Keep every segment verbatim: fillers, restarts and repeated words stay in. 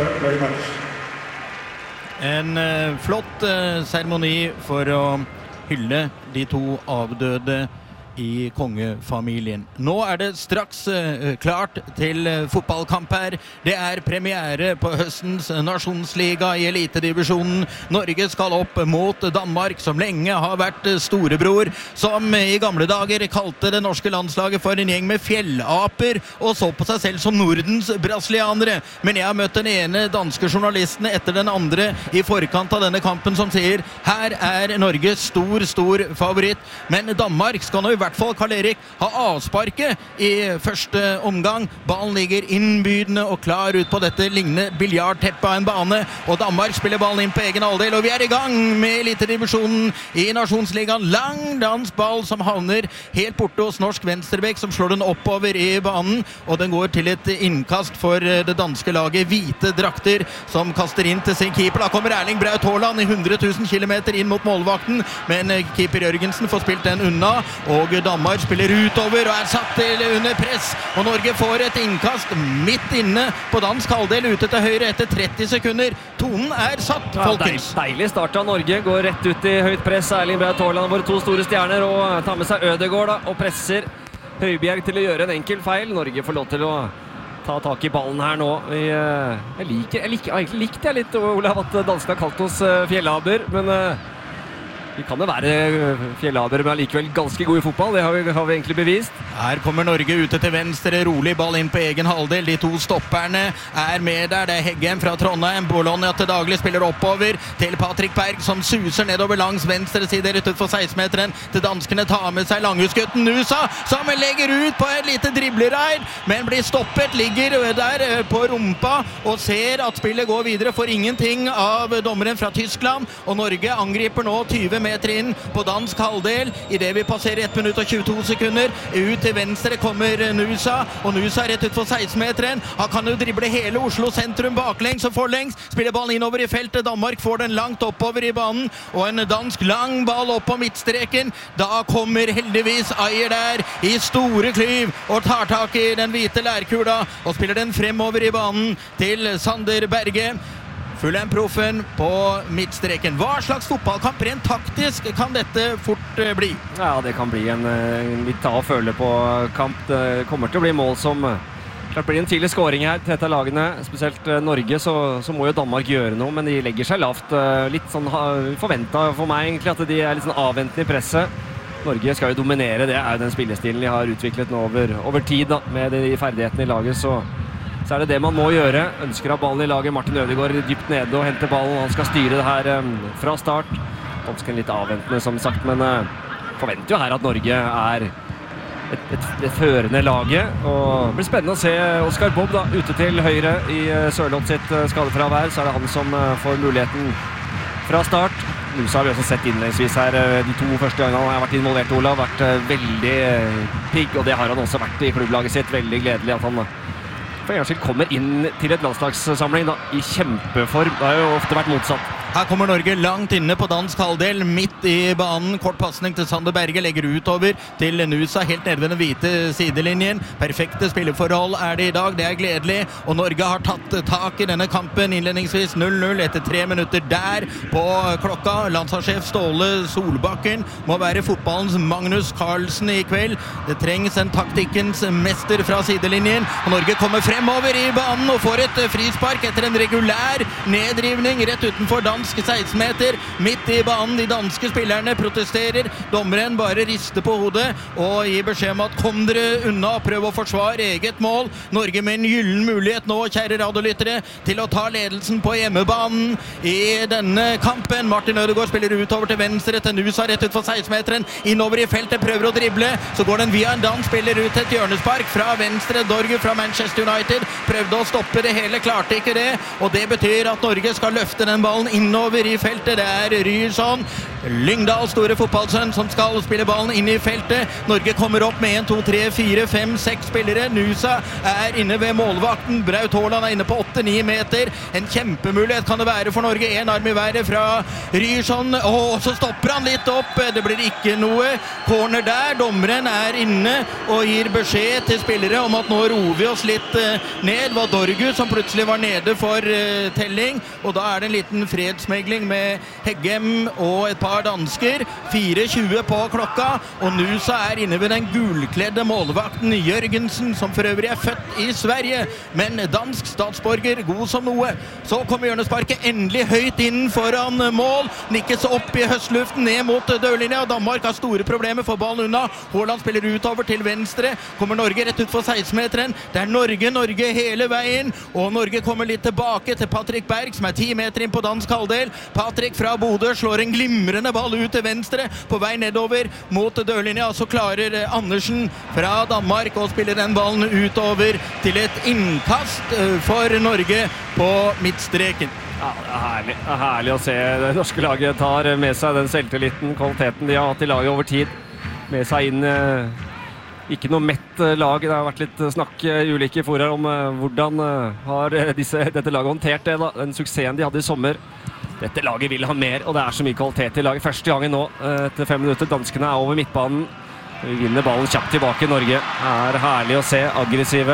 very much. En uh, flott uh, seremoni for å hylle de to avdøde i kongefamilien. Nå er det straks uh, klart til uh, fotballkamp her. Det er premiere på høstens nasjonsliga i elitedivisjonen. Norge skal opp mot Danmark, som lenge har vært uh, storebror, som uh, i gamle dager kalte det norske landslaget for en gjeng med fjellaper, og så på seg selv som Nordens brasilianere. Men jeg har møtt den ene danske journalisten etter den andre i forkant av denne kampen, som sier, her er Norge stor, stor favoritt. Men Danmark skal nå i hvert fall, Karl Erik, ha avsparket i første omgang. Ballen ligger innbydende og klar ut på dette lignende biljardteppet av en bane, og Danmark spiller ballen inn på egen halvdel, og vi er i gang med elitedivisjonen i Nasjonsligaen. Lang dansk ball som havner helt borte hos norsk venstrebekk, som slår den oppover i banen, og den går til et innkast for det danske laget. Hvite drakter som kaster inn til sin keeper. Da kommer Erling Braut Haaland i hundre tusen kilometer inn mot målvakten, men keeper Jørgensen får spilt den unna, og Danmark spiller utover og er satt til under press, og Norge får et innkast midt inne på dansk halvdel, ute til høyre etter tretti sekunder. Tonen er satt, folkens. Ja, deilig start av Norge, går rett ut i høyt press. Erling Braut Haaland, våre to store stjerner, og tar med seg Ødegaard da, og presser Høibjerg til å gjøre en enkel feil. Norge får lov til å ta tak i ballen her nå. Jeg liker, jeg liker, egentlig likte jeg litt, Olav, at danskene har kalt oss fjellaber, men vi kan jo være fjellaber, men allikevel ganske gode i fotball. Det har vi, har vi egentlig bevist. Her kommer Norge ute til venstre, rolig ball inn på egen halvdel. De to stopperne er med der. Det er Heggem fra Trondheim. Bologna til daglig spiller oppover til Patrick Berg, som suser nedover langs venstre side rett ut for seksten-meteren. Til danskene tar med seg langhudsgutten Nusa, som legger ut på et lite driblereid, men blir stoppet, ligger der på rumpa og ser at spillet går videre. Får ingenting av dommeren fra Tyskland, og Norge angriper nå tyve meter inn på dansk halvdel. I det vi passerer ett minutt og tjueto sekunder. Ut til venstre kommer Nusa, og Nusa rett ut for seksten-meteren. Han kan jo drible hele Oslo sentrum baklengs og forlengs. Spiller ballen innover i feltet. Danmark får den langt oppover i banen, og en dansk lang ball opp på midtstreken. Da kommer heldigvis Ayer der i store klyv og tar tak i den hvite lærkula og spiller den fremover i banen til Sander Berge. Fulham-proffen på midtstreken. Hva slags fotballkamp rent taktisk kan dette fort bli? Ja, det kan bli en, en litt ta og føle på kamp. Det kommer til å bli mål som klart blir en tidlig scoring her til et av lagene. Spesielt Norge, så, så må jo Danmark gjøre noe, men de legger seg lavt. Litt sånn forventet for meg egentlig at de er litt sånn avventende i presset. Norge skal jo dominere, det er jo den spillestilen de har utviklet nå over, over tid da, med de ferdighetene i laget, så Så er det det man må gjøre. Ønsker av ballen i laget. Martin Ødegaard dypt nede og henter ballen. Han skal styre det her um, fra start. Ganske litt avventende, som sagt, men uh, forventer jo her at Norge er et, et, et førende laget. Og det blir spennende å se Oscar Bob da, ute til høyre i uh, Sørloth sitt uh, skadefravær. Så er det han som uh, får muligheten fra start. Nusa har vi også sett innledningsvis her uh, de to første gangene han har vært involvert, Olav. Vært uh, veldig uh, pigg, og det har han også vært i klubblaget sitt. Veldig gledelig at han uh, for en gang skyld kommer inn til et landslagssamling da, i kjempeform. Det har jo ofte vært motsatt. Her kommer Norge langt inne på dansk halvdel, midt i banen. Kort passning til Sander Berge, legger utover til Nusa, helt nede ved den hvite sidelinjen. Perfekte spilleforhold er det i dag, det er gledelig. Og Norge har tatt tak i denne kampen innledningsvis null null etter tre minutter der på klokka. Landslagssjef Ståle Solbakken må være fotballens Magnus Carlsen i kveld. Det trengs en taktikkens mester fra sidelinjen. Og Norge kommer fremover i banen og får et frispark etter en regulær nedrivning rett utenfor dansk seksten-meter, midt i banen. De danske spillerne protesterer. Dommeren bare rister på hodet og gir beskjed om at kom dere unna, prøv å forsvare eget mål. Norge med en gyllen mulighet nå, kjære radiolyttere, til å ta ledelsen på hjemmebanen i denne kampen. Martin Ødegaard spiller utover til venstre, til Nusa rett ut for seksten-meteren, innover i feltet, prøver å drible, så går den via en dansk spiller ut til et hjørnespark fra venstre. Dorge fra Manchester United prøvde å stoppe det hele, klarte ikke det, og det betyr at Norge skal løfte den ballen innover i feltet. Det er Ryerson Lyngdal, store fotballsønn, som skal spille ballen inn i feltet. Norge kommer opp med en, to, tre, fire, fem, seks spillere. Nusa er inne ved målvakten. Braut Haaland er inne på åtte ni meter. En kjempemulighet kan det være for Norge. En arm i været fra Ryerson. Og så stopper han litt opp. Det blir ikke noe corner der. Dommeren er inne og gir beskjed til spillere om at nå roer vi oss litt ned. Det var Dorgu som plutselig var nede for telling. Og da er det en liten fredsmegling med Heggem og et par dansker. fire tjue på klokka, og Nusa er inne ved den gulkledde målvakten Jørgensen, som for øvrig er født i Sverige, men dansk statsborger, god som noe. Så kommer hjørnesparket endelig høyt inn foran mål, nikkes opp i høstluften ned mot dørlinja. Danmark har store problemer for ballen unna. Haaland spiller utover til venstre, kommer Norge rett ut for seksten-meteren. Det er Norge, Norge hele veien, og Norge kommer litt tilbake til Patrick Berg, som er ti meter inn på dansk halvdel. Patrick fra Bodø slår en glimrende ball ut til venstre, på vei nedover mot dørlinja. Så klarer Andersen fra Danmark å spille den ballen utover til et innkast for Norge på midtstreken. Ja, det er herlig. Det er herlig å se det norske laget tar med seg den selvtilliten, kvaliteten de har hatt i laget over tid. Med seg inn ikke noe mett lag. Det har vært litt snakk i ulike forer om hvordan har disse, dette laget håndtert det, da. Den suksessen de hadde i sommer. Dette laget vil ha mer, og det er så mye kvalitet i laget. Første gangen nå, etter fem minutter, danskene er over midtbanen. Vi vinner ballen kjapt tilbake i Norge. Det er herlig å se, aggressive.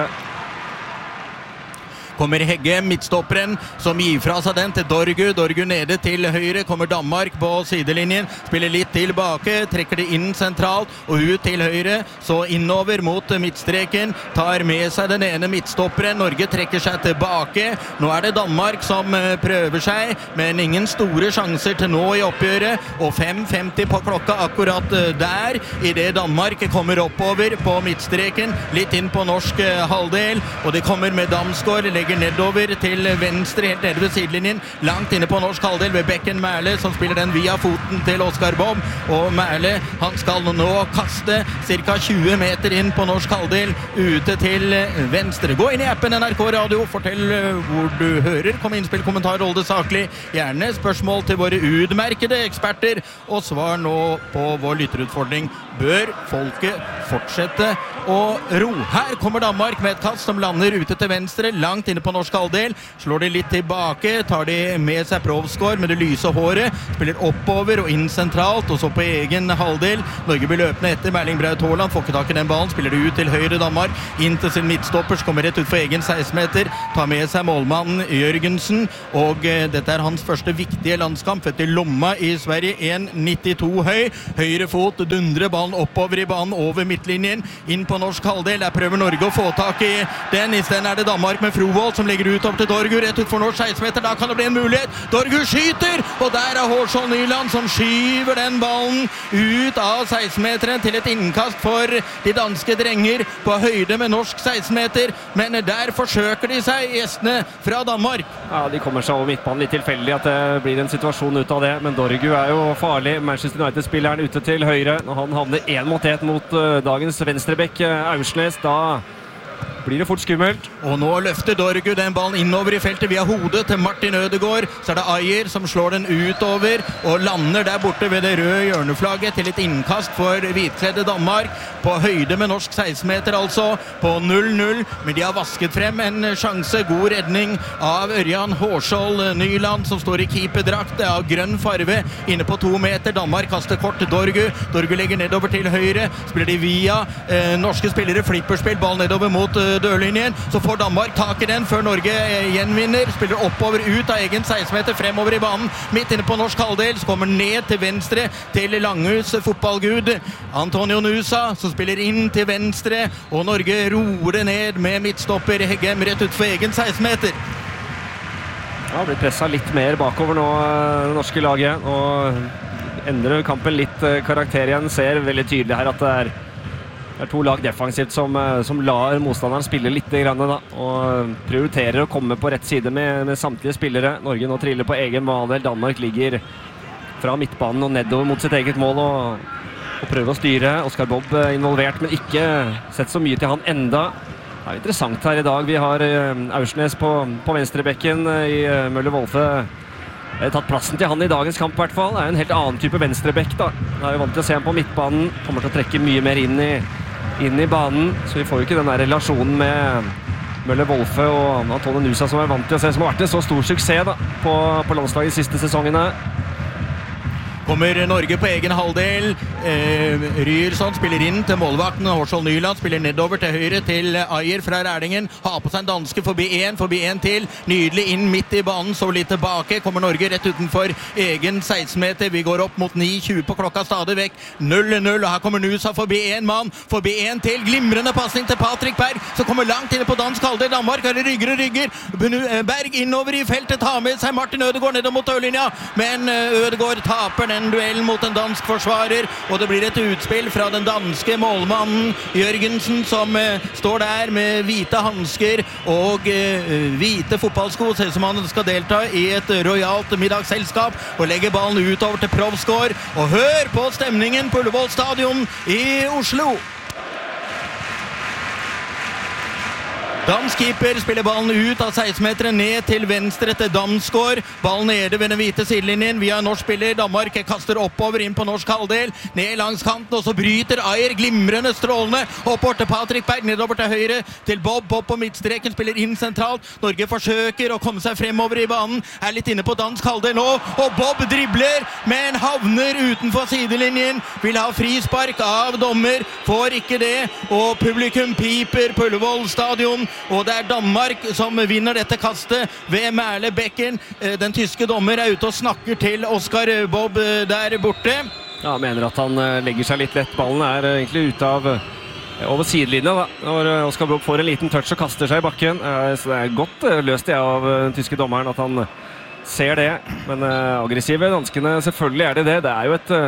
Kommer Hegge, midtstopperen, som gir fra seg den til Dorgu. Dorgu nede til høyre, kommer Danmark på sidelinjen. Spiller litt tilbake, trekker det inn sentralt og ut til høyre. Så innover mot midtstreken, tar med seg den ene midtstopperen. Norge trekker seg tilbake. Nå er det Danmark som prøver seg, men ingen store sjanser til nå i oppgjøret. Og fem femti på klokka akkurat der, i det Danmark kommer oppover på midtstreken. Litt inn på norsk halvdel, og det kommer med Damsgaard, legger nedover til venstre, helt nede ved sidelinjen, langt inne på norsk halvdel ved Bekken Mærle, som spiller den via foten til Oskar Bob, og Mærle, han skal nå kaste cirka tjue meter inn på norsk halvdel, ute til venstre. Gå inn i appen N R K Radio, fortell hvor du hører, kom innspill, kommentar, hold det saklig, gjerne spørsmål til våre utmerkede eksperter, og svar nå på vår lytterutfordring. Bør folket fortsette å ro? Her kommer Danmark med et kast som lander ute til venstre, langt inne på norsk halvdel, slår de litt tilbake, tar de med seg Provsgaard med det lyse håret, spiller oppover og inn sentralt, og så på egen halvdel. Norge blir løpende etter, Erling Braut Haaland får ikke tak i den ballen, spiller det ut til høyre Danmark, inn til sin midtstoppers, kommer rett ut for egen seksten meter, tar med seg målmannen Jørgensen, og eh, dette er hans første viktige landskamp, etter Lomma i Sverige, en nittito høy, høyre fot, dundre ballen oppover i banen, over midtlinjen, inn på norsk halvdel, der prøver Norge å få tak i den, i stedet er det Danmark med Frovold som legger ut opp til Dorgu, rett ut for norsk seksten meter, da kan det bli en mulighet, Dorgu skyter, og der er Hårsson Nyland som skyver den ballen ut av seksten meteren til et innkast for de danske drenger på høyde med norsk seksten meter, men der forsøker de seg, gjestene fra Danmark. Ja, de kommer seg over midtbanen, litt tilfeldig at det blir en situasjon ut av det, men Dorgu er jo farlig, Manchester United-spilleren ute til høyre, når han havner en mot et mot uh, dagens venstrebekk uh, Aursnes, da blir det fort skummelt. Og nå løfter Dorgu den ballen innover i feltet via hodet til Martin Ødegaard. Så er det Ayer som slår den utover og lander der borte ved det røde hjørneflagget til et innkast for hvitkledde Danmark. På høyde med norsk seksten meter altså, på null null. Men de har vasket frem en sjanse. God redning av Ørjan Hårskjold Nyland, som står i keeperdrakt av grønn farve inne på to meter. Danmark kaster kort til Dorgu. Dorgu legger nedover til høyre. Spiller de via eh, norske spillere. Flipperspill, ball nedover mot eh, dørlinjen, så får Danmark tak i den før Norge gjenvinner, spiller oppover ut av egen seksten meter, fremover i banen, midt inne på norsk halvdel, så kommer ned til venstre til Langhus fotballgud Antonio Nusa, som spiller inn til venstre, og Norge roer det ned med midtstopper Heggem rett ut for egen seksten meter. Ja, blir presset litt mer bakover nå, det norske laget, og endrer kampen litt karakter igjen, ser veldig tydelig her at det er Det er to lag defensivt som, som lar motstanderen spille litt grann, da, og prioriterer å komme på rett side med, med samtlige spillere. Norge nå triller på egen banehalvdel. Danmark ligger fra midtbanen og nedover mot sitt eget mål og, og prøver å styre. Oskar Bob involvert, men ikke sett så mye til han enda. Det er interessant her i dag. Vi har Aursnes på, på venstrebekken i Møller Wolfe. Jeg har tatt plassen til han i dagens kamp i hvert fall. Det er en helt annen type venstrebekk da. Jeg er jo vant til å se han på midtbanen. Kommer til å trekke mye mer inn i, inn i banen. Så vi får jo ikke den der relasjonen med Møller Wolfe og Antone Nusa som er vant til å se, som har vært en så stor suksess da, på, på landslaget de siste sesongene. Kommer Norge på egen halvdel. Eh, Ryerson spiller inn til målvakten. Hårsvold Nyland spiller nedover til høyre til Ajer fra Rælingen. Har på seg en danske forbi en, forbi en til. Nydelig inn midt i banen, så litt tilbake. Kommer Norge rett utenfor egen seksten meter. Vi går opp mot ni tjue på klokka stadig vekk. null null, og her kommer Nusa forbi en mann. Forbi en til. Glimrende passning til Patrick Berg, som kommer langt inne på dansk halvdel. Danmark har rygger og rygger. Berg innover i feltet, tar med seg Martin Ødegaard nedover mot dørlinja. Men Ødegaard taper den en duell mot en dansk forsvarer, og det blir et utspill fra den danske målmannen Jørgensen, som eh, står der med hvite handsker og eh, hvite fotballsko, ser som han skal delta i et royalt middagsselskap, og legger ballen utover til Provsgaard, og hør på stemningen på Ullevål Stadion i Oslo. Dansk keeper spiller ballen ut av seksten meter ned til venstre til Damsgaard. Ballen nede ved den hvite sidelinjen via norsk spiller. Danmark kaster oppover inn på norsk halvdel. Ned langs kanten, og så bryter Ajer glimrende strålende. Oppover til Patrick Berg, nedover til høyre til Bob. Bob på midtstreken spiller inn sentralt. Norge forsøker å komme seg fremover i banen. Er litt inne på dansk halvdel nå, og Bob dribler, men havner utenfor sidelinjen. Vil ha frispark av dommer, får ikke det, og publikum piper på Ullevål Stadion. Og det er Danmark som vinner dette kastet ved Merle Bekken. Den tyske dommer er ute og snakker til Oscar Bob der borte. Ja, mener at han legger seg litt lett. Ballen er egentlig ute av over sidelinja da. Når Oscar Bob får en liten touch og kaster seg i bakken. Så det er godt løst det av den tyske dommeren at han ser det. Men aggressive danskene, selvfølgelig er det det. Det er jo et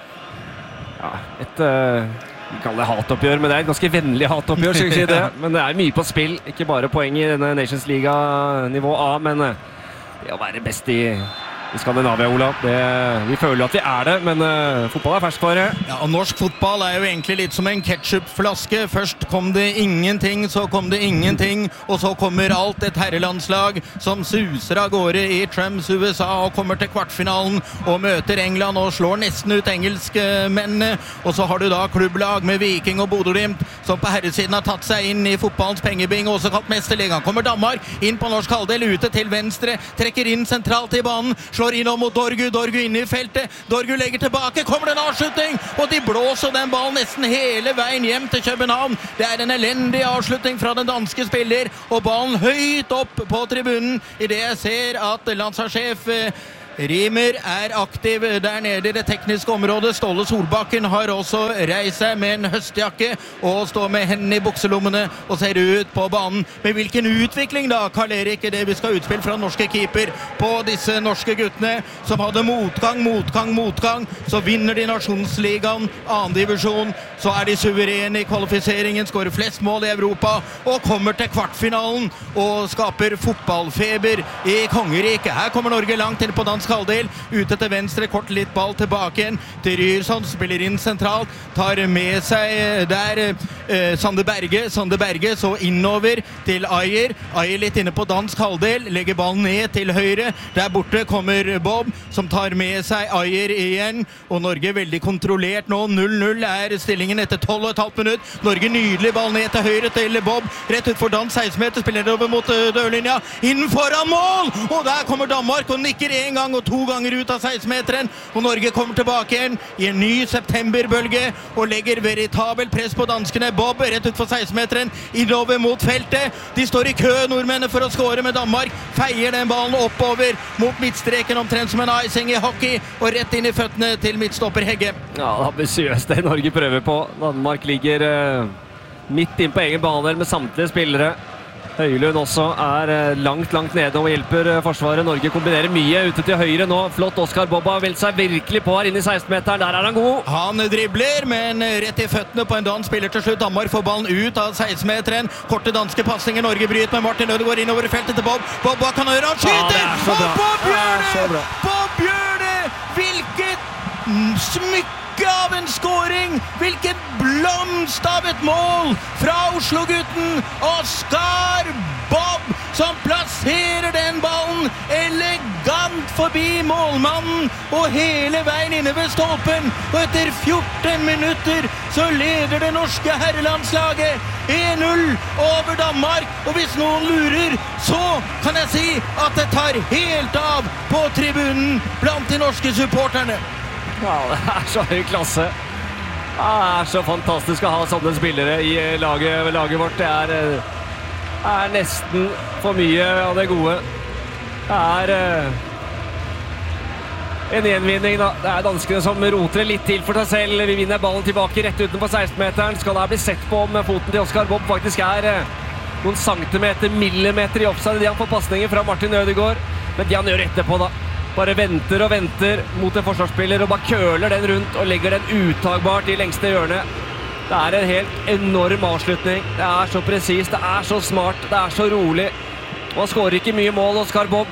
ja, et vi kaller det hatoppgjør, men det er et ganske vennlig hatoppgjør, skal jeg si det. Men det er mye på spill, ikke bare poeng i denne Nations Liga-nivå A, men det å være best i, i Skandinavia, Ola, det, vi føler at vi er det, men uh, fotball er ferskvare. Ja, og norsk fotball er jo egentlig litt som en ketchupflaske. Først kom det ingenting, så kom det ingenting, og så kommer alt et herrelandslag som suser av gårde i Trumps U S A og kommer til kvartfinalen og møter England og slår nesten ut engelskmennene. Og så har du da klubblag med Viking og Bodø Glimt som på herresiden har tatt seg inn i fotballens pengebing, også kalt mesterligaen. Kommer Danmark inn på norsk halvdel, ute til venstre, trekker inn sentralt i banen, slår inn mot Dorgu, Dorgu inne i feltet, Dorgu legger tilbake, kommer det en avslutning, og de blåser den ballen nesten hele veien hjem til København. Det er en elendig avslutning fra den danske spiller, og ballen høyt opp på tribunen, i det jeg ser at landslagssjef Rimer er aktiv der nede i det tekniske området. Ståle Solbakken har også reist seg med en høstjakke og står med hendene i bukselommene og ser ut på banen. Men hvilken utvikling da, Karl Erik, det vi skal utspille fra norske keeper på disse norske guttene som hadde motgang, motgang, motgang. Så vinner de Nasjonsligaen, annen divisjon, så er de suverene i kvalifiseringen, skårer flest mål i Europa og kommer til kvartfinalen og skaper fotballfeber i kongeriket. Her kommer Norge langt inn på dansk halvdel, ute til venstre, kort litt ball tilbake igjen til Ryerson, spiller inn sentralt, tar med seg der eh, Sander Berge, Sander Berge så innover til Ajer, Ajer litt inne på dansk halvdel, legger ballen ned til høyre, der borte kommer Bob, som tar med seg Ajer igjen, og Norge veldig kontrollert nå, null null er stillingen etter tolv og et halvt minutt, Norge nydelig ball ned til høyre til Bob, rett ut for dans, seksten meter, spiller over mot dørlinja, inn foran mål, og der kommer Danmark og nikker en gang og to ganger ut av seksten meteren, og Norge kommer tilbake igjen i en ny septemberbølge og legger veritabel press på danskene. Bob rett ut for seksten meteren, innover mot feltet. De står i kø, nordmennene, for å skåre med Danmark. Feier den ballen oppover mot midtstreken, omtrent som en icing i hockey, og rett inn i føttene til midtstopper Hegge. Ja, det er ambisiøst det Norge prøver på. Danmark ligger uh, midt inn på egen bane med samtlige spillere. Høylund også er langt, langt nede og hjelper forsvaret. Norge kombinerer mye ute til høyre nå. Flott, Oscar Bob har veldt seg virkelig på her inne i seksten meteren. Der er han god. Han dribler, men rett i føttene på en dansk spiller til slutt. Danmark får ballen ut av seksten meteren. Korte danske passninger. Norge bryter med Martin Ødegaard innover i feltet til Bob. Bob, hva kan han gjøre? Han skyter! Ja, og Bob gjør det! Bob gjør det! Hvilket smykke av en scoring! Hvilket blomst av et mål fra Oslo-gutten Oscar Bob, som plasserer den ballen elegant forbi målmannen og hele veien inne ved stolpen. Og etter fjorten minutter så leder det norske herrelandslaget en null over Danmark. Og hvis noen lurer, så kan jeg si at det tar helt av på tribunen blant de norske supporterne. Ja, det er så høy klasse. Det er så fantastisk å ha sånne spillere i laget, laget vårt. Det er, er nesten for mye av det gode. Det er en gjenvinning da. Det er danskene som roter litt til for seg selv. Vi vinner ballen tilbake rett utenfor seksten-meteren. Skal det bli sett på om foten til Oscar Bob faktisk er noen centimeter, millimeter i offside. De han får passninger fra Martin Ødegaard. Men de han gjør etterpå da. Bare venter og venter mot en forsvarsspiller og bare køler den rundt og legger den uttagbart i lengste hjørnet. Det er en helt enorm avslutning. Det er så precis, det er så smart, det er så rolig. Og han skårer ikke mye mål, Oscar Bob.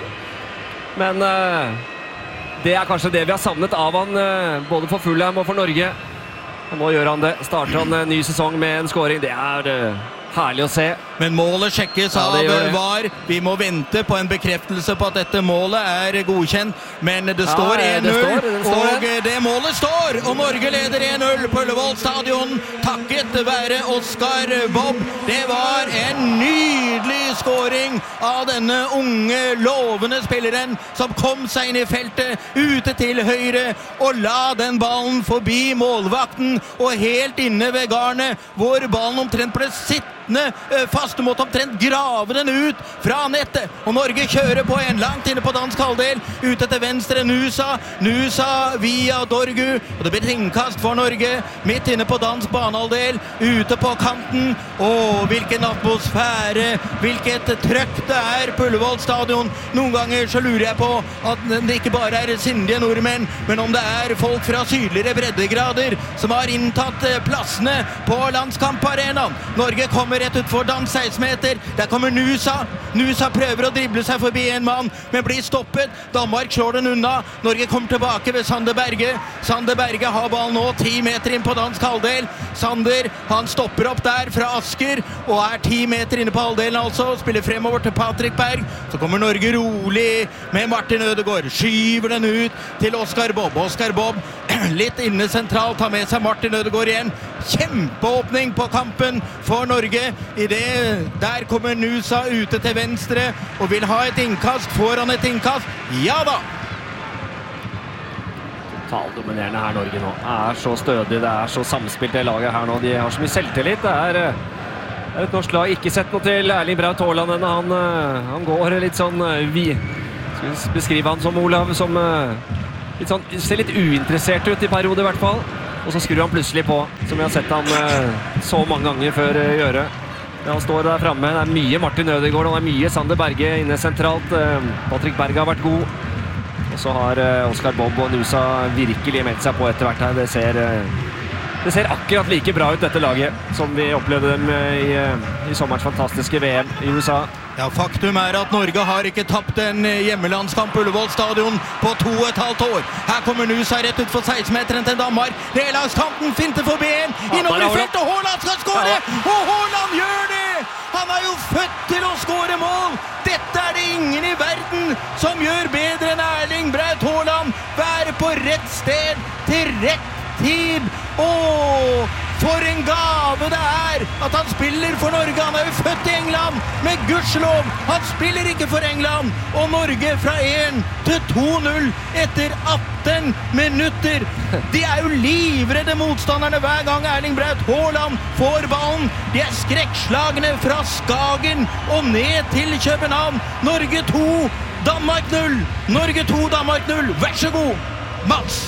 Men uh, det er kanskje det vi har savnet av han, uh, både for Fulham og for Norge. Og nå gjør han det. Starter han en ny sesong med en skåring. Det er uh, herlig å se. Men målet sjekkes ja, av V A R. Vi må vente på en bekreftelse på at dette målet er godkjent. Men det står ja, en null, det står, og det målet står! Og Norge leder en null på Ullevål stadion. Takket være Oscar Bob. Det var en nydelig skåring av denne unge, lovende spilleren som kom seg inn i feltet, ute til høyre, og la den ballen forbi målvakten, og helt inne ved garnet, hvor ballen omtrent ble sittende fast, du måtte omtrent grave den ut fra nettet, og Norge kjører på en langt inne på dansk halvdel, ute til venstre Nusa, Nusa via Dorgu, og det blir et innkast for Norge, midt inne på dansk banehalvdel, ute på kanten. Åh, hvilken atmosfære, hvilket trøkk det er på Ullevål stadion. Noen ganger så lurer jeg på at det ikke bare er sindige nordmenn, men om det er folk fra sydligere breddegrader som har inntatt plassene på landskamparenaen. Norge kommer rett ut for dans seksten meter. Der kommer Nusa. Nusa prøver å drible seg forbi en mann, men blir stoppet. Danmark slår den unna. Norge kommer tilbake ved Sander Berge. Sander Berge har ballen nå ti meter inn på dansk halvdel. Sander, han stopper opp der fra Asker, og er ti meter inne på halvdelen altså. Spiller fremover til Patrick Berg. Så kommer Norge rolig med Martin Ødegaard. Skyver den ut til Oscar Bob. Oscar Bob litt inne sentralt, tar med seg Martin Ødegaard igjen. Kjempeåpning på kampen for Norge. I det, der kommer Nusa ute til venstre og vil ha et innkast. Får han et innkast? Ja da! Totaldominerende her Norge nå. Det er så stødig, det er så samspilt det laget her nå. De har så mye selvtillit. Det er, det er et norsk lag. Ikke sett noe til Erling Braut Haaland ennå. Han, han går litt sånn vi skal vi beskrive han som Olav som litt sånn, ser litt uinteressert ut i periode i hvert fall. Og så skrur han plutselig på, som vi har sett han så mange ganger før gjøre. Han står der fremme, det er mye Martin Ødegaard, og det er mye Sander Berge inne sentralt. Patrick Berge har vært god. Og så har Oscar Bob og Nusa virkelig meldt seg på etter hvert her. Det ser, det ser akkurat like bra ut, dette laget, som vi opplevde dem i, i sommerens fantastiske V M i U S A. Ja, faktum er at Norge har ikke tapt en hjemmelandskamp på Ullevål stadion på to og et halvt år. Her kommer Nusa rett ut for seksten meteren til Danmark. Relagskanten finter forbi en. Innover i felt, og Haaland skal skåre! Og Haaland gjør det! Han er jo født til å skåre mål! Dette er det ingen i verden som gjør bedre enn Erling Braut Haaland. Være på rett sted til rett tid. Åh, for en gave det er at han spiller for Norge. Han er jo født i England, men gudskjelov, han spiller ikke for England. Og Norge fra en til to null etter atten minutter. De er jo livredde motstanderne hver gang Erling Braut Haaland får ballen. De er skrekkslagne fra Skagen og ned til København. Norge to, Danmark null. Norge to, Danmark null. Vær så god, Mats.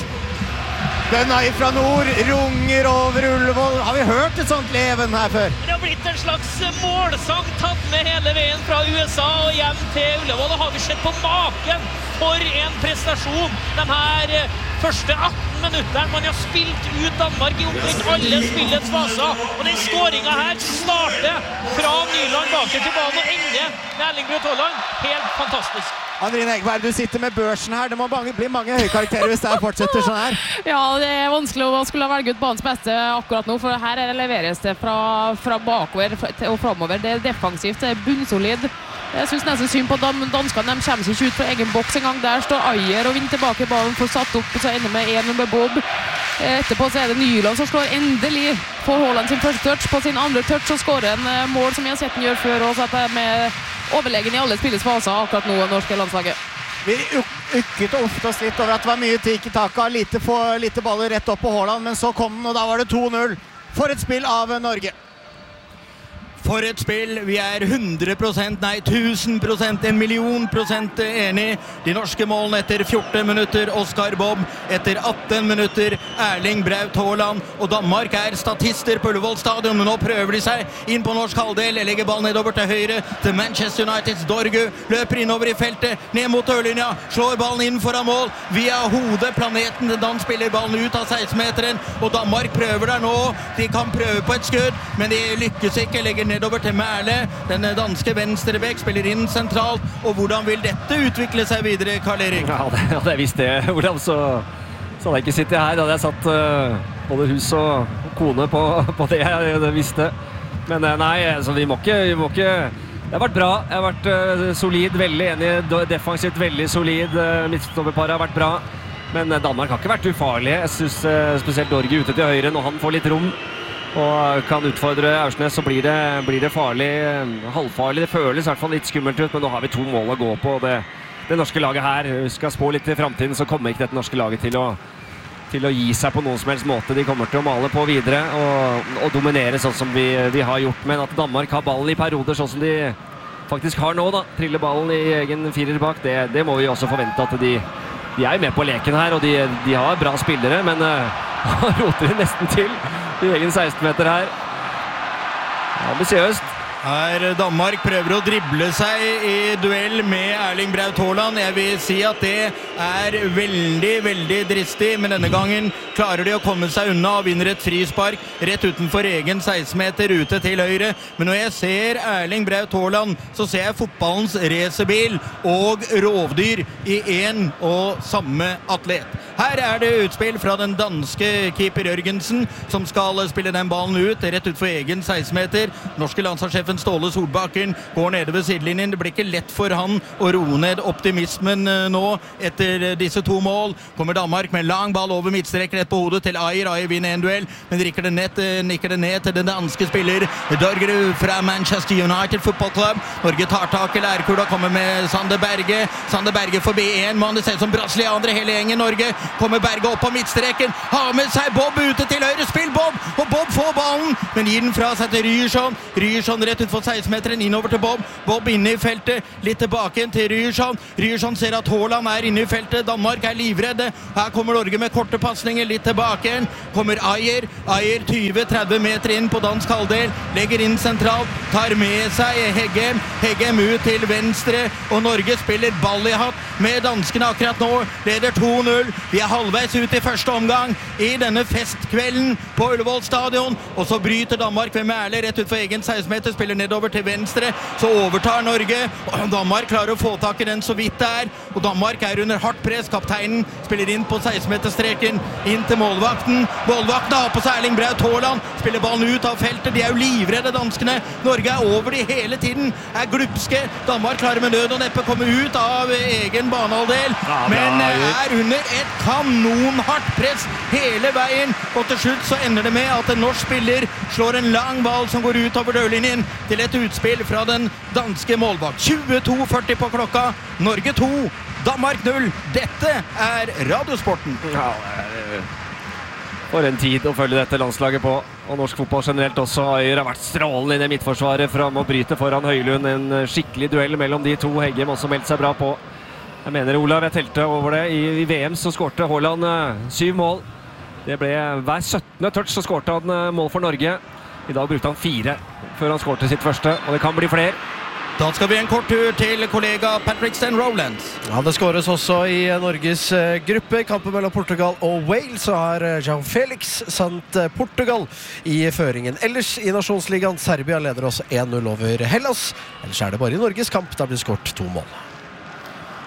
Bønna fra nord runger over Ullevål. Har vi hørt et sånt leven her før? Det har blitt en slags målsang tatt med hele veien fra U S A og hjem til Ullevål. Da har vi sett på maken for en prestasjon. De her første atten minutterne man har spilt ut Danmark i omtrent alle spillets faser. Og den skåringen her starter fra Nyland baker til banen og ender med Erling Braut Haaland. Helt fantastisk. Andrine Egeberg, du sitter med børsen her. Det må bli mange høykarakterer hvis det fortsetter sånn her. Ja, det er vanskelig å skulle velge ut banens beste akkurat nå, for her er det leveres det fra, fra bakover og fremover. Det er defensivt, det er bunnsolid. Jeg synes nesten synd på dan danskene, de kommer seg ikke ut fra egen boks en gang. Der står Ajer og vinner tilbake ballen for satt opp, og så ender med en med Bob. Etterpå så er det Nyland som slår endelig på Haaland sin første touch. På sin andre touch så skårer en mål som jeg har sett den gjøre før, og så at det er med overlegen i alle spillets faser akkurat nå i norske landslaget. Vi ykket og ofte oss litt over at det var mye tiki-taka, lite, lite baller rett opp på Haaland, men så kom den, og da var det to null. For et spill av Norge. For et spill, vi er hundre prosent, nei tusen prosent, en million prosent enig. De norske målene etter fjorten minutter, Oscar Bob etter atten minutter, Erling Braut Haaland, og Danmark er statister på Ullevål stadion, men nå prøver de seg inn på norsk halvdel, legger ballen nedover til høyre, til Manchester Uniteds Dorgu, løper innover i feltet, ned mot ørlinja, slår ballen inn foran mål, via hodet, planeten, Dan spiller ballen ut av seksten-meteren, og Danmark prøver der nå, de kan prøve på et skudd, men de lykkes ikke, legger ned nedover til Mærle, den danske venstrebekk spiller inn sentralt, og hvordan vil dette utvikle seg videre, Karl-Erik? Ja, det, hadde jeg visst det, hvordan så, så hadde jeg ikke sittet her, da hadde jeg satt uh, både hus og, og kone på, på det jeg det visste. Men uh, nei, altså, vi, må ikke, vi må ikke, det har vært bra, jeg har vært uh, solid, veldig enig, defensivt veldig solid, uh, midtstopperparet har vært bra, men uh, Danmark har ikke vært ufarlig, jeg synes uh, spesielt Dorge ute til høyre, når han får litt rom, og kan utfordre Aursnes, så blir det, blir det farlig, halvfarlig. Det føles i hvert fall litt skummelt ut, men nå har vi to mål å gå på. Det, det norske laget her, vi skal spå litt i fremtiden, så kommer ikke dette norske laget til å, til å gi seg på noen som helst måte. De kommer til å male på videre og, og dominere sånn som vi, vi har gjort. Men at Danmark har ballen i perioder sånn som de faktisk har nå, da. Triller ballen i egen firer bak, det, det må vi også forvente at de, de er med på leken her, og de, de har bra spillere, men uh, roter de nesten til i egen seksten-meter her. Ambisiøst. Her Danmark prøver å drible seg i duell med Erling Braut Haaland. Jeg vil si at det er veldig, veldig dristig, men denne gangen klarer de å komme seg unna og vinner et frispark rett utenfor egen seksten-meter ute til høyre. Men når jeg ser Erling Braut Haaland, så ser jeg fotballens racerbil og rovdyr i en og samme atlet. Her er det utspill fra den danske keeper Jørgensen, som skal spille den ballen ut, rett ut for egen seksten-meter. Norske landslagssjefen Ståle Solbakken går nede ved sidelinjen. Det blir ikke lett for han å roe ned optimismen nå, etter disse to mål. Kommer Danmark med en lang ball over midtstrek rett på hodet til Ajer. Ajer vinner en duell, men rikker det ned, nikker det ned til den danske spiller Dorgerud fra Manchester United Football Club. Norge tar tak i lærkula, kommer med Sander Berge. Sander Berge forbi en mann, det ser ut som brasilianere hele gjengen. Norge kommer Berge opp på midtstreken, har med seg Bob ute til høyre, spill Bob, og Bob får ballen, men gir den fra seg til Ryerson. Ryerson rett ut for seksten-meteren, innover til Bob. Bob inne i feltet, litt tilbake igjen til Ryerson. Ryerson ser at Haaland er inne i feltet, Danmark er livredde. Her kommer Norge med korte passninger, litt tilbake igjen. Kommer Ajer, Ajer tyve til tretti meter inn på dansk halvdel, legger inn sentralt, tar med seg Heggem, Heggem ut til venstre, og Norge spiller ball i hatt med danskene akkurat nå, leder to null. Vi er halvveis ut i første omgang i denne festkvelden på Ullevål stadion, og så bryter Danmark ved Mærle rett ut for egen seksten-meter, spiller nedover til venstre, så overtar Norge, og Danmark klarer å få tak i den så vidt det er, og Danmark er under hardt press. Kapteinen spiller inn på seksten-meterstreken, inn til målvakten. Målvakten har på seg Erling Braut Haaland, spiller ballen ut av feltet. De er jo livredde, danskene. Norge er over de hele tiden, er glupske. Danmark klarer med nød og neppe komme ut av egen banehalvdel, men er under et kanonhardt press hele veien, og til slutt så ender det med at en norsk spiller slår en lang ball som går ut over dørlinjen til et utspill fra den danske målvakt. tjueto førti på klokka, Norge to, Danmark null. Dette er Radiosporten. Ja, for en tid å følge dette landslaget på, og norsk fotball generelt også. Ajer har vært strålende i det midtforsvaret fram og bryter foran Høylund. En skikkelig duell mellom de to. Heggem også meldt seg bra på. Jeg mener, Olav, jeg telte over det. I, i V M så skårte Haaland uh, syv mål. Det ble hver syttende touch så skårte han uh, mål for Norge. I dag brukte han fire før han skårte sitt første, og det kan bli flere. Da skal vi en kort tur til kollega Patrick Sten Rowlands. Ja, det skåres også i Norges uh, gruppe. Kampen mellom Portugal og Wales, så har uh, João Felix sendt uh, Portugal i føringen. Ellers i Nasjonsligaen, Serbia leder også en null over Hellas. Ellers er det bare i Norges kamp der blir skårt to mål.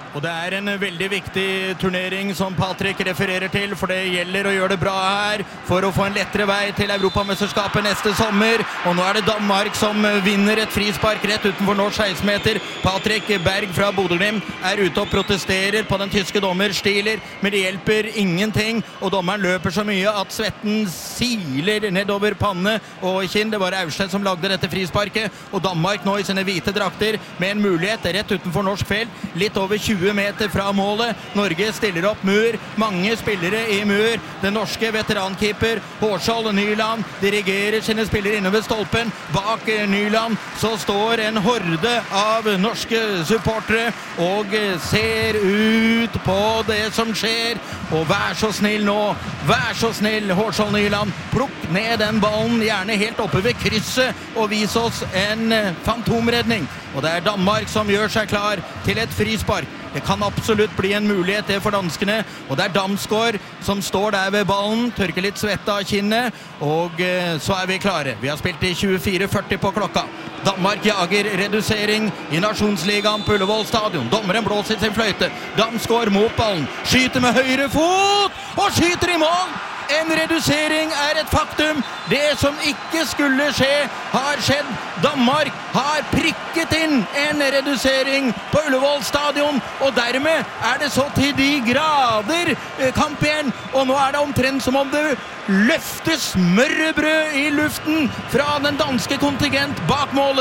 Og det er en veldig viktig turnering som Patrick refererer til, for det gjelder å gjøre det bra her for å få en lettere vei til Europamesterskapet neste sommer. Og nå er det Danmark som vinner et frispark rett utenfor norsk seksten meter. Patrick Berg fra Bodø/Glimt er ute og protesterer på den tyske dommer Stieler, men det hjelper ingenting, og dommeren løper så mye at svetten siler nedover panne og kinn. Det var Aursted som lagde dette frisparket, og Danmark nå i sine hvite drakter med en mulighet rett utenfor norsk felt, litt over tjue meter fra målet. Norge stiller opp mur, mange spillere i mur. Den norske veterankeeper Hårskjold Nyland dirigerer sine spillere innover stolpen. Bak Nyland så står en horde av norske supportere og ser ut på det som skjer. Og vær så snill nå, vær så snill Hårskjold Nyland, plukk ned den ballen, gjerne helt oppe ved krysset, og vis oss en fantomredning. Og det er Danmark som gjør seg klar til et frispark. Det kan absolutt bli en mulighet det for danskene, og det er Damsgaard som står der ved ballen, tørker litt svette av kinnet, og eh, så er vi klare. Vi har spilt i tjuefire førti på klokka. Danmark jager redusering i Nasjonsligaen på Ullevål stadion. Dommeren blåser sin fløyte. Damsgaard mot ballen, skyter med høyre fot, og skyter i mål! En redusering er et faktum. Det som ikke skulle skje, har skjedd. Danmark har prikket inn en redusering på Ullevål stadion, og dermed er det så til de grader kamp igjen. Og nå er det omtrent som om det løftes smørrebrød i luften fra den danske kontingent bak målet.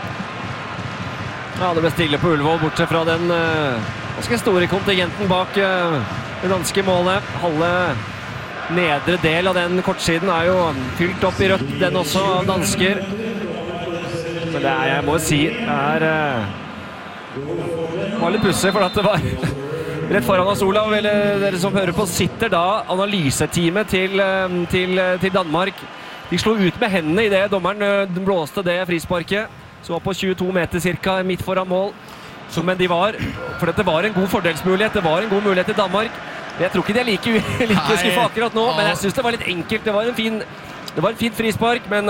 Ja, det ble stille på Ullevål, bortsett fra den uh, ganske store kontingenten bak uh, det danske målet. Halve nedre del av den kortsiden er jo fylt opp i rødt, den også av dansker. Men det er, jeg må si, er uh, var litt pussig, for at det var rett foran oss, Olav, eller dere som hører på, sitter da analyseteamet til, uh, til, uh, til Danmark. De slo ut med hendene i det dommeren uh, blåste det frisparket, så var på tjueto meter cirka midt foran mål. Så, men de var, for dette var en god fordelsmulighet, det var en god mulighet til Danmark. Jeg tror ikke de er like, like skuffa akkurat nå, men jeg synes det var litt enkelt. Det var en fin, det var en fin frispark, men,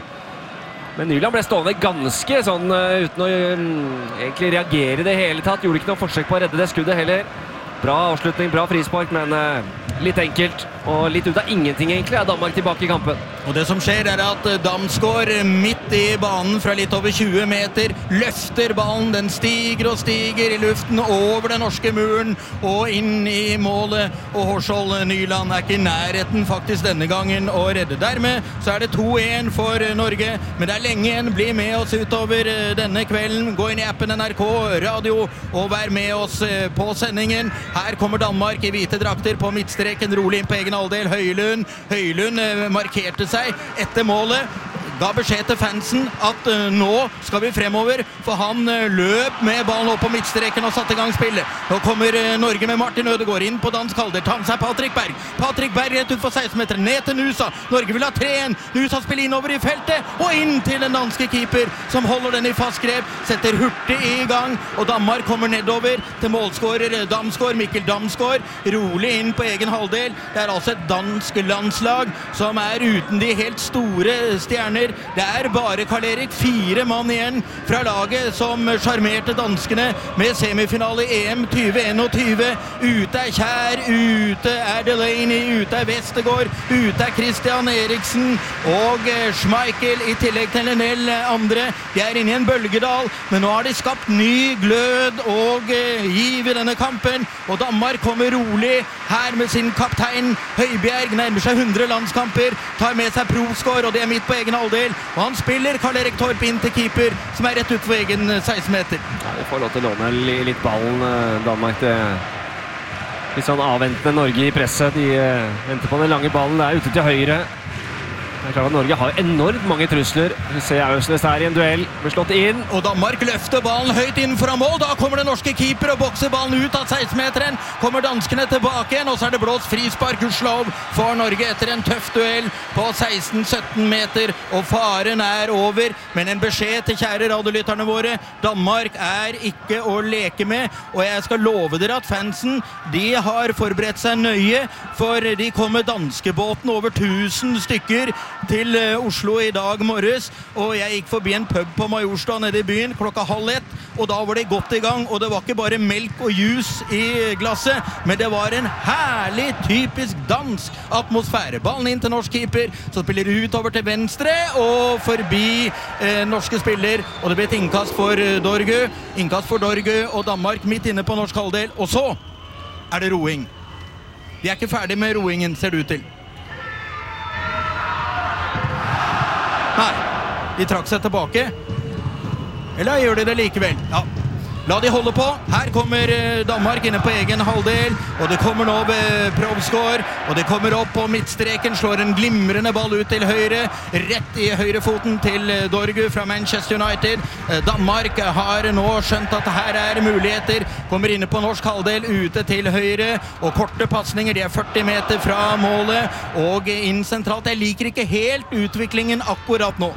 men Nyland ble stående ganske sånn uten å um, egentlig reagere i det hele tatt. Gjorde ikke noe forsøk på å redde det skuddet heller. Bra avslutning, bra frispark, men uh, litt enkelt. Og litt ut av ingenting egentlig er Danmark tilbake i kampen. Og det som skjer er at Damsgaard midt i banen fra litt over tjue meter løfter ballen, den stiger og stiger i luften over den norske muren og inn i målet, og Hårskjold Nyland er ikke i nærheten faktisk denne gangen å redde. Dermed så er det to en for Norge, men det er lenge igjen. Bli med oss utover denne kvelden, gå inn i appen N R K Radio og vær med oss på sendingen. Her kommer Danmark i hvite drakter på midtstreken, rolig inn på egen halvdel. Høylund, Høylund markerte seg etter målet, ga beskjed til fansen at uh, nå skal vi fremover, for han uh, løp med ballen opp på midtstreken og satte i gang spillet. Nå kommer uh, Norge med Martin Ødegaard inn på dansk halvdel, tar med seg Patrick Berg. Patrick Berg rett ut for seksten meter, ned til Nusa. Norge vil ha tre en. Nusa spiller innover i feltet, og inn til den danske keeper, som holder den i fast grep, setter hurtig i gang, og Danmark kommer nedover til målskårer Damsgaard, Mikkel Damsgaard, rolig inn på egen halvdel. Det er altså et dansk landslag som er uten de helt store stjerner. Det er bare Karl-Erik, fire mann igjen fra laget som charmerte danskene med semifinale i E M tjue enogtyve. Ute er Kjær, ute er Delaney, ute er Vestergaard, ute er Christian Eriksen og Schmeichel i tillegg til en del andre. De er inne i en bølgedal, men nå har de skapt ny glød og giv i denne kampen, og Danmark kommer rolig her med sin kaptein Høibjerg, nærmer seg hundre landskamper, tar med seg Prosgaard, og det er midt på egen halvdel. Og han spiller Karl-Erik Torp inn til keeper, som er rett ut for egen seksten meter. Ja, vi får lov til å låne litt ballen, Danmark. Det litt sånn avventende Norge i presset. De venter på den lange ballen. Det er ute til høyre. Det er klart at Norge har enormt mange trusler. Vi ser Aursnes her i en duell. Blir slått inn. Og Danmark løfter ballen høyt inn foran mål. Da kommer den norske keeper og bokser ballen ut av seksten meteren. Kommer danskene tilbake igjen, og så er det blåst frispark Guslov for Norge etter en tøff duell på seksten sytten meter. Og faren er over, men en beskjed til kjære radiolytterne våre. Danmark er ikke å leke med, og jeg skal love dere at fansen, de har forberedt seg nøye, for de kommer danskebåten over tusen stykker til Oslo i dag morges, og jeg gikk forbi en pub på Majorstua nede i byen klokka halv ett, og da var det godt i gang, og det var ikke bare melk og juice i glasset, men det var en herlig, typisk dansk atmosfære. Ballen inn til norsk keeper, så spiller ut over til venstre, og forbi eh, norske spiller, og det ble et innkast for eh, Dorgu, innkast for Dorgu, og Danmark midt inne på norsk halvdel, og så er det roing. Vi er ikke ferdig med roingen, ser det ut til. Nei, de trakk seg tilbake. Eller gjør de det likevel? Ja. La de holde på. Her kommer Danmark inne på egen halvdel, og det kommer nå ved Provsgaard, og det kommer opp på midtstreken, slår en glimrende ball ut til høyre, rett i høyrefoten til Dorgu fra Manchester United. Danmark har nå skjønt at her er muligheter, kommer inne på norsk halvdel, ute til høyre, og korte passninger, de er førti meter fra målet, og inn sentralt. Jeg liker ikke helt utviklingen akkurat nå.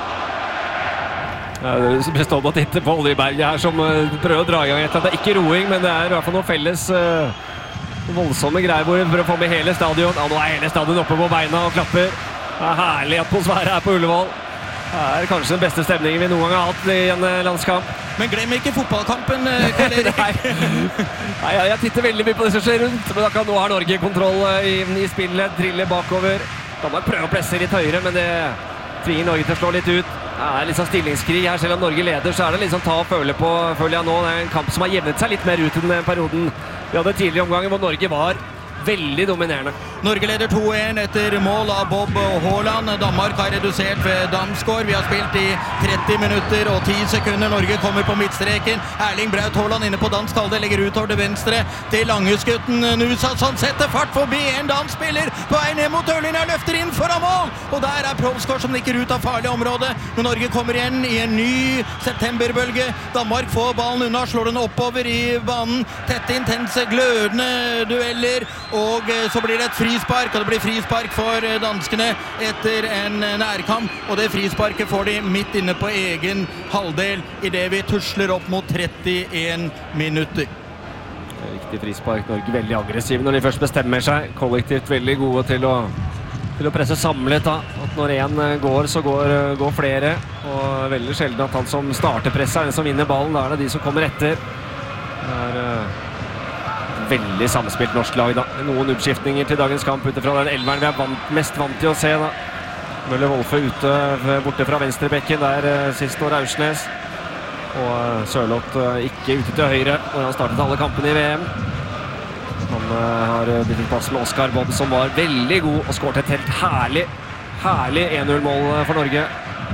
Ja, det består av å titte på Oljeberget her som uh, prøver å dra i gang etter at det er ikke roing, men det er i hvert fall noen felles uh, voldsomme greier hvor vi prøver å få med hele stadion. Ja, nå er hele stadion oppe på beina og klapper. Det er herlig atmosfære her på Ullevål. Det er kanskje den beste stemningen vi noen gang har hatt i en uh, landskamp. Men glem ikke fotballkampen, uh, Karl Erik. Nei, Nei jeg, jeg titter veldig mye på det som skjer rundt, men akkurat nå har Norge kontroll uh, i, i spillet, driller bakover. Danmark prøver å presse litt høyere, men det tvinger Norge til å slå litt ut. Det er litt sånn stillingskrig her, selv om Norge leder, så er det litt sånn ta og føle på, føler jeg nå. Det er en kamp som har jevnet seg litt mer ut i den perioden vi hadde tidligere omgangen, hvor Norge var veldig dominerende. Norge leder to en etter mål av Bob Haaland. Danmark har redusert ved Damsgaard. Vi har spilt i tretti minutter og ti sekunder. Norge kommer på midtstreken. Erling Braut Haaland inne på dansk halvdel, legger utover til venstre til Langesgutten Nusa, som setter fart forbi en dansk spiller på vei ned mot dørlinja, løfter inn foran mål, og der er Provsgaard som nikker ut av farlig område. Men Norge kommer igjen i en ny septemberbølge. Danmark får ballen unna, slår den oppover i banen. Tette, intense, glødende dueller, og så blir det et frispark, og det blir frispark for danskene etter en nærkamp, og det frisparket får de midt inne på egen halvdel i det vi tusler opp mot trettien minutter. Riktig frispark. Norge veldig aggressive når de først bestemmer seg. Kollektivt veldig gode til å, til å presse samlet. Da. At når en går, så går, går flere, og veldig sjelden at han som starter presset er den som vinner ballen. Da er det de som kommer etter. Det er uh, veldig samspilt norsk lag da. Noen utskiftninger til dagens kamp utifra den elveren vi er vant, mest vant til å se da. Møller Wolfe ute, borte fra venstrebekken der uh, sist år Aursnes. Og uh, Sørloth uh, ikke ute til høyre, hvor han startet alle kampene i V M. Han uh, har uh, byttet pass med Oscar Bob, som var veldig god og skåret et helt herlig, herlig en null mål uh, for Norge.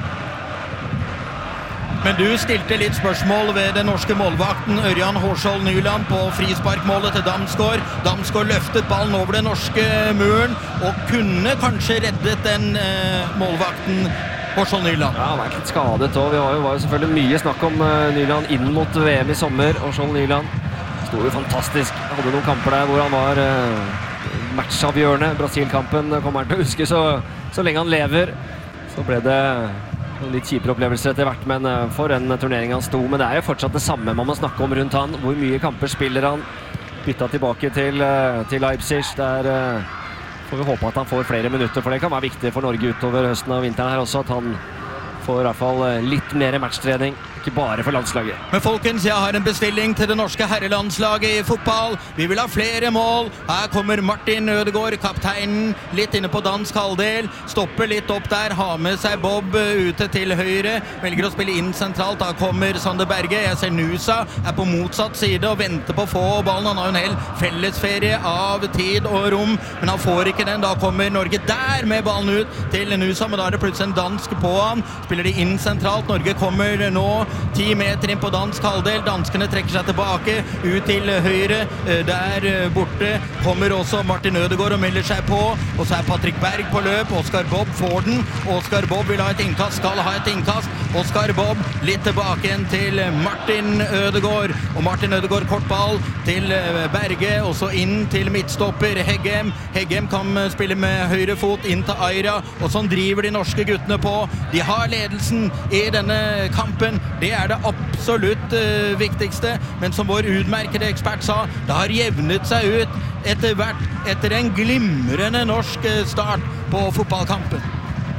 Men du stilte litt spørsmål ved den norske målvakten Ørjan Hårskjold Nyland på frisparkmålet til Damsgaard. Damsgaard løftet ballen over den norske muren og kunne kanskje reddet den eh, målvakten Hårskjold Nyland. Ja, han er litt skadet, og vi var jo, var jo selvfølgelig mye snakk om uh, Nyland inn mot V M i sommer. Hårskjold Nyland stod jo fantastisk. Hadde noen kamper der hvor han var uh, matchavgjørende. Brasil-kampen kommer han til å huske så, så lenge han lever. Så ble det litt kjipere opplevelser etter hvert, men for en turnering han sto. Men det er jo fortsatt det samme man må snakke om rundt han. Hvor mye kamper spiller han? Bytta tilbake til, til Leipzig. Der får vi håpe at han får flere minutter, for det kan være viktig for Norge utover høsten og vinteren her også, at han får i hvert fall litt mer matchtrening, ikke bare for landslaget. Men folkens, jeg har en bestilling til det norske herrelandslaget i fotball. Vi vil ha flere mål. Her kommer Martin Ødegaard, kapteinen, litt inne på dansk halvdel. Stopper litt opp der, har med seg Bob ute til høyre. Velger å spille inn sentralt. Da kommer Sander Berge. Jeg ser Nusa er på motsatt side og venter på å få ballen. Han har en hel fellesferie av tid og rom, men han får ikke den. Da kommer Norge der med ballen ut til Nusa, men da er det plutselig en dansk på han. Spiller de inn sentralt. Norge kommer nå ti meter inn på dansk halvdel. Danskene trekker seg tilbake, ut til høyre. Der borte kommer også Martin Ødegaard og melder seg på. Og så er Patrick Berg på løp. Oscar Bob får den. Oscar Bob vil ha et innkast, skal ha et innkast. Oscar Bob litt tilbake igjen til Martin Ødegaard. Og Martin Ødegaard kort ball til Berge, og så inn til midtstopper Heggem. Heggem kan spille med høyre fot inn til Aira, og sånn driver de norske guttene på. De har ledelsen i denne kampen. Det er det absolutt uh, viktigste, men som vår utmerkede ekspert sa, det har jevnet seg ut etter hvert, etter en glimrende norsk start på fotballkampen.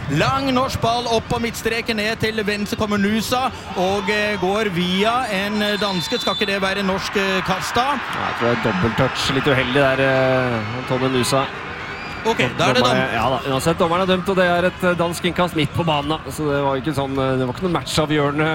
Lang norsk ball opp på midtstreken ned til venstre kommer Nusa og går via en danske. Skal ikke det være norsk kast da? Ja, jeg tror det er dobbelttouch. Litt uheldig der, Antonio Nusa. Ok, da er det dom. Ja da, uansett, dommeren er dømt, og det er et dansk innkast midt på banen. Så det var ikke sånn, det var ikke noen matchavgjørende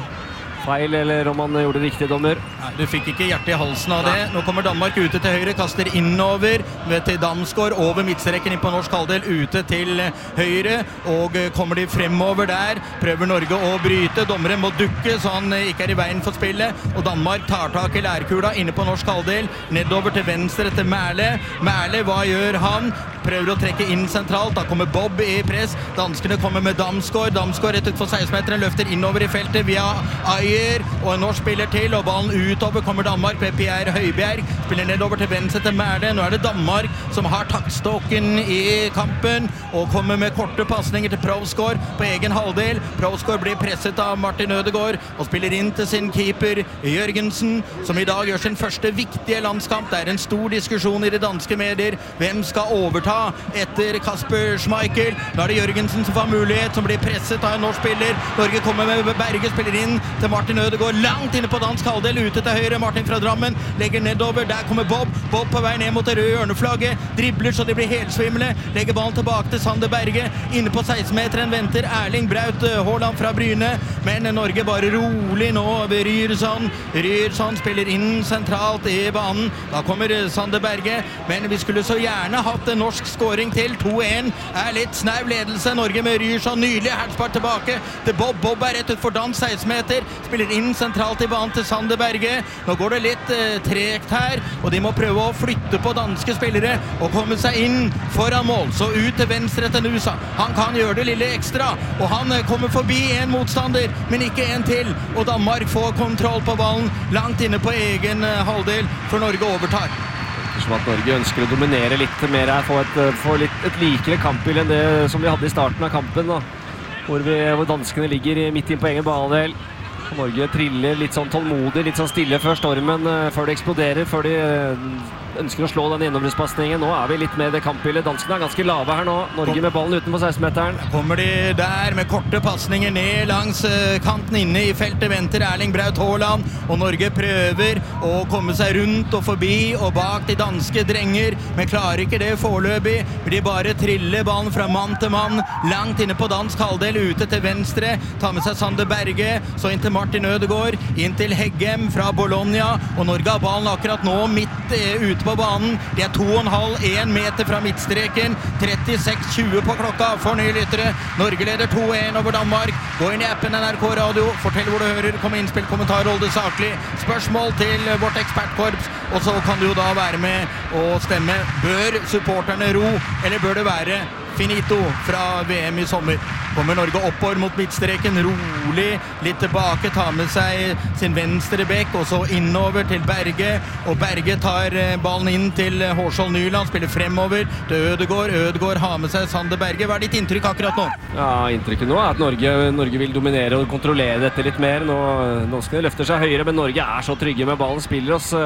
feil, eller om han gjorde det riktig, dommer. Nei, du fikk ikke hjertet i halsen av det. Nå kommer Danmark ute til høyre, kaster innover til Damsgaard, over midtstreken inn på norsk halvdel, ute til høyre, og kommer de fremover der, prøver Norge å bryte. Dommeren må dukke, så han ikke er i veien for spillet, og Danmark tar tak i lærkula inne på norsk halvdel, nedover til venstre til Mærle. Mærle, hva gjør han? Prøver å trekke inn sentralt, da kommer Bob i press. Danskene kommer med Damsgaard. Damsgaard rett ut for seksten-meteren, løfter innover i feltet via Ayer, og en norsk spiller til, og ballen utover kommer Danmark med Pierre Høibjerg. Spiller nedover til venstre til Mærle. Nå er det Danmark som har taktstokken i kampen, og kommer med korte passninger til Provsgaard på egen halvdel. Provsgaard blir presset av Martin Ødegaard, og spiller inn til sin keeper Jørgensen, som i dag gjør sin første viktige landskamp. Det er en stor diskusjon i de danske medier. Hvem skal overta etter Kasper Schmeichel? Da er det Jørgensen som får mulighet, som blir presset av en norsk spiller. Norge kommer med Berge, spiller inn til Martin Ødegaard, langt inne på dansk halvdel, ute til høyre. Martin fra Drammen legger nedover, der kommer Bob. Bob på vei ned mot det røde hjørneflagget, dribler så de blir helsvimle, legger ballen tilbake til Sander Berge. Inne på seksten-meteren venter Erling Braut Haaland fra Bryne, men Norge bare rolig nå ved Ryerson. Ryerson spiller inn sentralt i banen. Da kommer Sander Berge, men vi skulle så gjerne hatt en norsk scoring til. to en er litt snau ledelse. Norge med Ryerson, nylig hertspart tilbake til Bob. Bob er rett ut for dans, seksten meter, spiller inn sentralt i banen til Sander Berge. Nå går det litt eh, tregt her, og de må prøve å flytte på danske spillere og komme seg inn foran mål. Så ut til venstre til Nusa. Han kan gjøre det lille ekstra, og han eh, kommer forbi en motstander, men ikke en til. Og Danmark får kontroll på ballen langt inne på egen eh, halvdel, for Norge overtar. Som at Norge ønsker å dominere litt mer her, få et, få litt, et likere kampbil enn det som vi hadde i starten av kampen, da. Hvor, vi, hvor danskene ligger midt inn på egen banedel. Norge triller litt sånn tålmodig, litt sånn stille før stormen, før det eksploderer, før de ønsker å slå den gjennombruddspassningen. Nå er vi litt med det kampbildet. Danskene er ganske lave her nå. Norge med ballen utenfor seksten-meteren. Kommer de der med korte passninger ned langs kanten inne i feltet, venter Erling Braut Haaland, og Norge prøver å komme seg rundt og forbi og bak de danske drenger, men klarer ikke det foreløpig. De bare triller ballen fra mann til mann, langt inne på dansk halvdel, ute til venstre, tar med seg Sander Berge, så inn til Martin Ødegaard, inn til Heggem fra Bologna, og Norge har ballen akkurat nå midt ute på banen. De er to og en halv, en meter fra midtstreken, trettiseks tjue på klokka for nye lyttere. Norge leder to en over Danmark. Gå inn i appen N R K Radio, fortell hvor du hører, kom innspill, kommentar, hold det saklig, spørsmål til vårt ekspertkorps, og så kan du jo da være med og stemme. Bør supporterne ro, eller bør det være finito fra V M i sommer? Kommer Norge oppover mot midtstreken, rolig, litt tilbake, tar med seg sin venstre bekk, og så innover til Berge, og Berge tar ballen inn til Hårskjold Nyland, spiller fremover til Ødegaard. Ødegaard har med seg Sander Berge. Hva er ditt inntrykk akkurat nå? Ja, inntrykket nå er at Norge, Norge vil dominere og kontrollere dette litt mer. Nå, danskene løfter seg høyere, men Norge er så trygge med ballen, spiller oss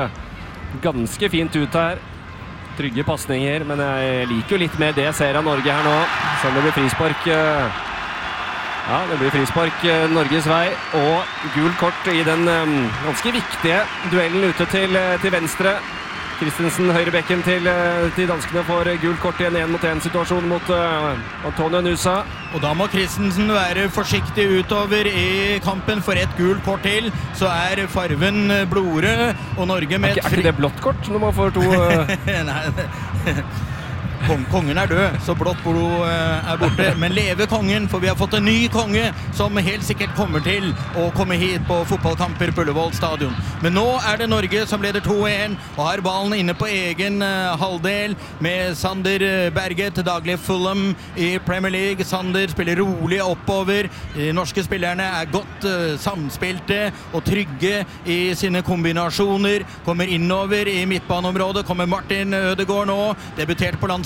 ganske fint ut her. Trygge passninger, men jeg liker jo litt mer det jeg ser av Norge her nå. Selv om det blir frispark. Ja, det blir frispark Norges vei, og gul kort i den um, ganske viktige duellen ute til, til venstre. Christensen, høyrebekken til, til danskene, får gul kort i en en mot en situasjon mot uh, Antonio Nusa. Og da må Christensen være forsiktig utover i kampen, for et gul kort til, så er farven blodrød, og Norge med... Er ikke, er ikke det blått kort når man får to... Uh... Nei, kongen er død, så blått blod er borte. Men leve kongen, for vi har fått en ny konge som helt sikkert kommer til å komme hit på fotballkamper på Ullevål stadion. Men nå er det Norge som leder to en, og har ballen inne på egen halvdel med Sander Berge, til daglig Fulham i Premier League. Sander spiller rolig oppover. De norske spillerne er godt samspilte og trygge i sine kombinasjoner. Kommer innover i midtbaneområdet, kommer Martin Ødegaard nå, debutert på landskampen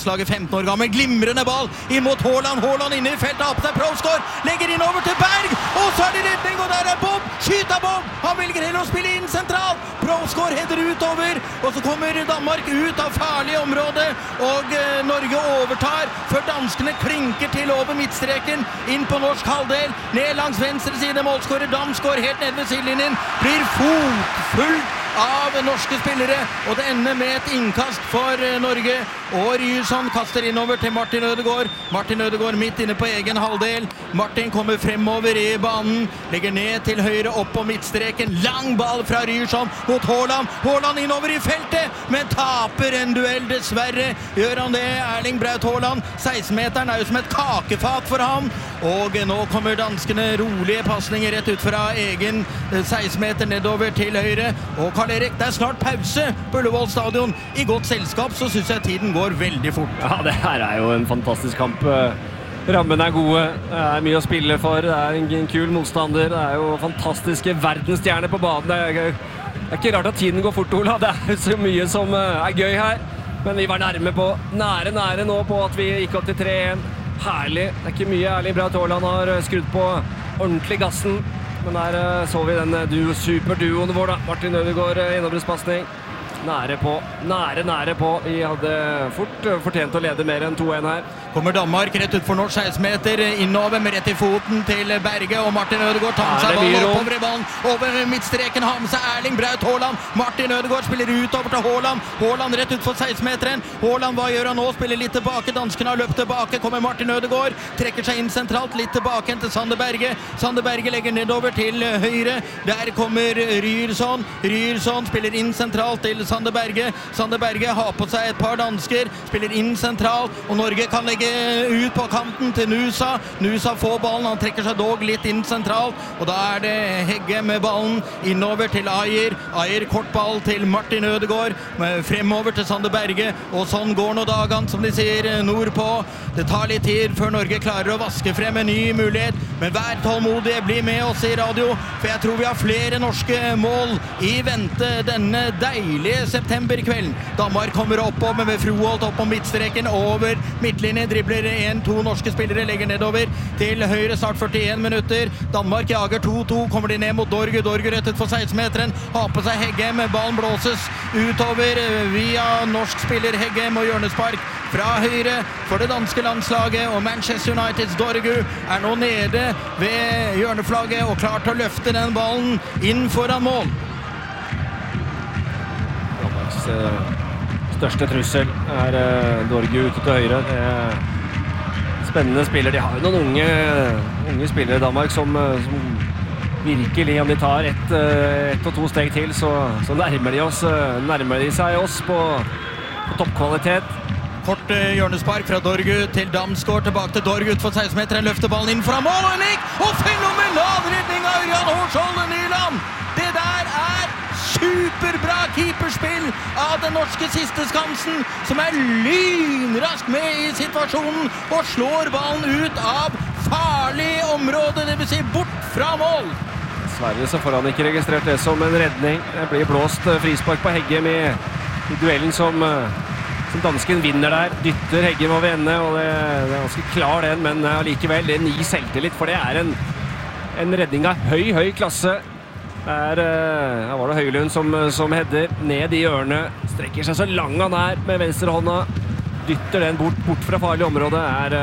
landslaget, femten år gammel, glimrende ball inn mot Haaland, Haaland inne i feltet, har på seg Provskår, legger inn over til Berg, og så er det redning, og der er Bob, skyter Bob, han velger heller å spille inn sentralt, Provskår header utover, og så kommer Danmark ut av farlig område, og eh, Norge overtar, før danskene klinker til over midtstreken, inn på norsk halvdel, ned langs venstre side, målskårer Damsgaard helt ned ved sidelinjen, blir fotfullt av norske spillere, og det ender med et innkast for Norge, og Ryerson kaster innover til Martin Ødegaard, Martin Ødegaard midt inne på egen halvdel, Martin kommer fremover i banen, legger ned til høyre opp på midtstreken, lang ball fra Ryerson mot Haaland, Haaland innover i feltet, men taper en duell dessverre, gjør han det, Erling Braut Haaland, seksten-meteren er jo som et kakefat for ham, og nå kommer danskene rolige passninger rett ut fra egen seksten-meter nedover til høyre, og Karl Erik, det er snart pause på Ullevål stadion. I godt selskap så synes jeg tiden går veldig fort. Ja, det her er jo en fantastisk kamp. Rammene er gode, det er mye å spille for, det er en kul motstander, det er jo fantastiske verdensstjerner på banen. Det er, det er ikke rart at tiden går fort, Ola. Det er så mye som er gøy her. Men vi var nærme på, nære, nære nå på at vi gikk opp til tre en. Herlig. Det er ikke mye Erling Braut Haaland har skrudd på ordentlig gassen. Men der så vi den duo, superduoen vår da. Martin Ødegaard innoverspasning. Nære på, nære, nære på. Vi hadde fort fortjent å lede mer enn to en her. Kommer Danmark rett ut for norsk seksten-meter innover med rett i foten til Berge, og Martin Ødegaard tar med seg ballen oppover i ballen, over midtstreken, har med seg Erling Braut Haaland. Martin Ødegaard spiller utover til Haaland, Haaland rett ut for seksten-meteren. Haaland, hva gjør han nå? Spiller litt tilbake, danskene har løpt tilbake, kommer Martin Ødegaard, trekker seg inn sentralt, litt tilbake til Sander Berge. Sander Berge legger nedover til høyre, der kommer Ryerson, Ryerson spiller inn sentralt til Sander Berge, Sander Berge har på seg et par dansker, spiller inn sentralt, og Norge kan legge ut på kanten til Nusa. Nusa får ballen, han trekker seg dog litt inn sentralt, og da er det Hegge med ballen innover til Ayer. Ayer kort ball til Martin Ødegaard, fremover til Sander Berge, og sånn går nå dagen, som de sier nordpå. Det tar litt tid før Norge klarer å vaske frem en ny mulighet, men vær tålmodig, bli med oss i radio, for jeg tror vi har flere norske mål i vente denne deilige septemberkvelden. Danmark kommer oppover med Froholt opp på midtstreken, over midtlinjen, dribler en, to norske spillere, legger nedover til høyre, snart førtien minutter. Danmark jager to to, kommer de ned mot Dorgu, Dorgu rett ut for seksten-meteren, har på seg Heggem, ballen blåses utover via norsk spiller Heggem og hjørnespark fra høyre for det danske landslaget, og Manchester Uniteds Dorgu er nå nede ved hjørneflagget og klar til å løfte den ballen inn foran mål. Danmarks største trussel er Dorgu ute til høyre. Det er spennende spiller. De har jo noen unge, unge spillere i Danmark som, som virkelig, om de tar ett, ett og to steg til, så, så nærmer, de oss, nærmer de seg oss på, på toppkvalitet. Kort eh, hjørnespark fra Dorgu til Damsgaard, tilbake til Dorgu ut for seksten-meteren, løfter ballen inn fra mål, og Nick, og fenomenal redning av Ørjan Hårskjold Nyland! Det der er superbra keeperspill av den norske siste skansen, som er lynrask med i situasjonen, og slår ballen ut av farlig område, det vil si bort fra mål. Sverige så får han ikke registrert det som en redning. Det blir blåst frispark på Heggem i, i duellen som... som dansken vinner der, dytter Heggem over ende, og det, det er ganske klar den, men allikevel, det er ni selvtillit, for det er en, en redning av høy, høy klasse. Der, her var det Høylund som, som header ned i hjørnet, strekker seg så lang han er med venstre hånda, dytter den bort, bort fra farlig område, er